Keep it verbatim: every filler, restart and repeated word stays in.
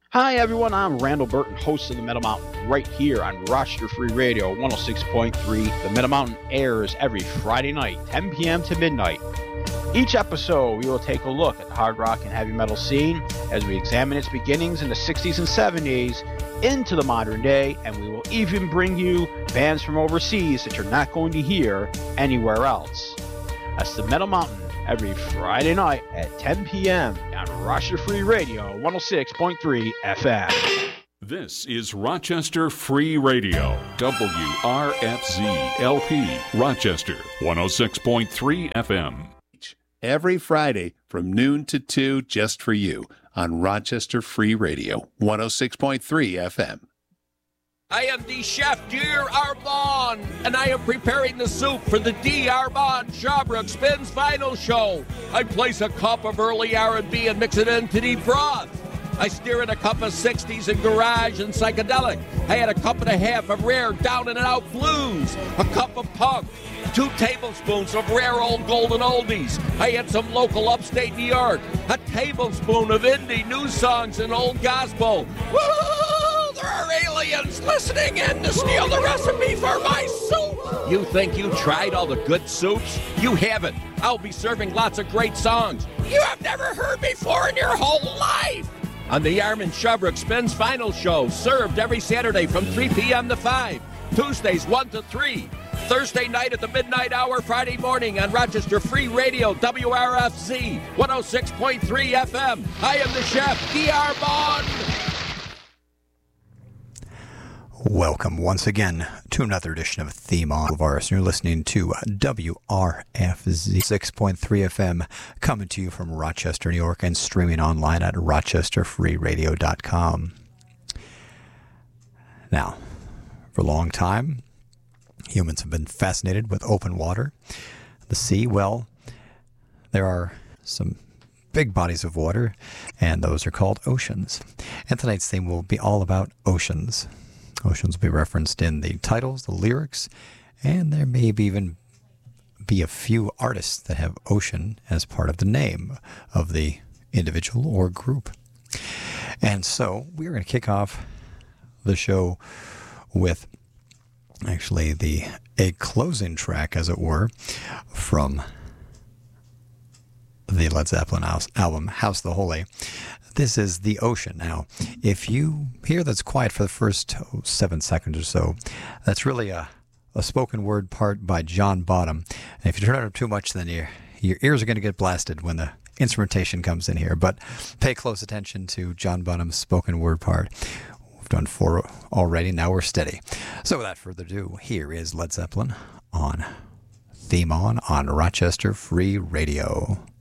Hi everyone, I'm Randall Burton, host of The Metal Mountain, right here on Rochester Free Radio one oh six point three. The Metal Mountain airs every Friday night, ten p.m. to midnight. Each episode, we will take a look at the hard rock and heavy metal scene as we examine its beginnings in the sixties and seventies into the modern day, and we will even bring you bands from overseas that you're not going to hear anywhere else. That's The Metal Mountain every Friday night at ten p.m. on Rochester Free Radio one oh six point three F M. This is Rochester Free Radio, W R F Z L P, Rochester one oh six point three F M. Every Friday from noon to two, just for you on Rochester Free Radio one oh six point three F M. I am the chef, Dear Armand, and I am preparing the soup for the D. Armand Shabrook Spins Final Show. I place a cup of early R and B and mix it into the broth. I stir in a cup of sixties and garage and psychedelic. I add a cup and a half of rare down and out blues, a cup of punk, two tablespoons of rare old golden oldies. I add some local upstate New York, a tablespoon of indie new songs and old gospel. Woo! There are aliens listening in to steal the recipe for my soup. You think you tried all the good soups? You haven't. I'll be serving lots of great songs you have never heard before in your whole life. On the Armand Shabrook Spins Final Show, served every Saturday from three p.m. to five, Tuesdays one to three, Thursday night at the midnight hour, Friday morning on Rochester Free Radio, W R F Z, one oh six point three F M. I am the chef, D R Bond. Welcome once again to another edition of Theme On Virus. You're listening to W R F Z six point three F M, coming to you from Rochester, New York, and streaming online at rochester free radio dot com. Now, for a long time, humans have been fascinated with open water. The sea, well, there are some big bodies of water, and those are called oceans. And tonight's theme will be all about oceans. Oceans will be referenced in the titles, the lyrics, and there may be even be a few artists that have ocean as part of the name of the individual or group. And so we're going to kick off the show with actually the a closing track, as it were, from the Led Zeppelin album, House the Holy. This is The Ocean. Now, if you hear that's quiet for the first oh, seven seconds or so, that's really a, a spoken word part by John Bonham. And if you turn it up too much, then your, your ears are going to get blasted when the instrumentation comes in here. But pay close attention to John Bonham's spoken word part. We've done four already, now we're steady. So without further ado, here is Led Zeppelin on Theme On on Rochester Free Radio.